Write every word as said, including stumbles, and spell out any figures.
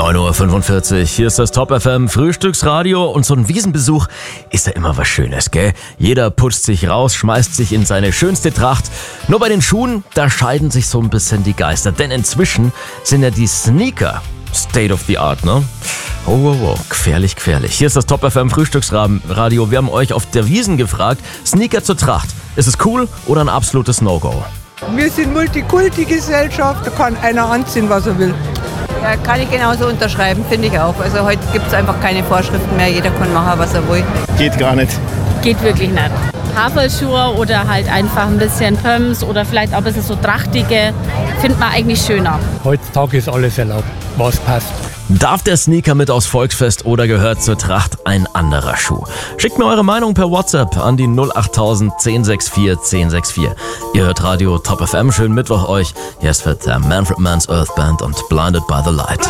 neun Uhr fünfundvierzig, hier ist das Top F M Frühstücksradio und so ein Wiesenbesuch ist ja immer was Schönes, gell? Jeder putzt sich raus, schmeißt sich in seine schönste Tracht. Nur bei den Schuhen, da scheiden sich so ein bisschen die Geister, denn inzwischen sind ja die Sneaker State of the Art, ne? Oh, oh, oh, gefährlich, gefährlich. Hier ist das Top F M Frühstücksradio. Wir haben euch auf der Wiesn gefragt, Sneaker zur Tracht. Ist es cool oder ein absolutes No-Go? Wir sind Multikulti-Gesellschaft, da kann einer anziehen, was er will. Ja, kann ich genauso unterschreiben, finde ich auch. Also heute gibt es einfach keine Vorschriften mehr, jeder kann machen, was er will. Geht gar nicht. Geht wirklich nicht. Haferschuhe oder halt einfach ein bisschen Pumps oder vielleicht auch ein bisschen so trachtige, findet man eigentlich schöner. Heutzutage ist alles erlaubt, was passt. Darf der Sneaker mit aufs Volksfest oder gehört zur Tracht ein anderer Schuh? Schickt mir eure Meinung per WhatsApp an die null acht null null eins sechs vier eins sechs vier. Ihr hört Radio Top F M, schönen Mittwoch euch. Hier ist der Manfred Mann's Earth Band und Blinded by the Light.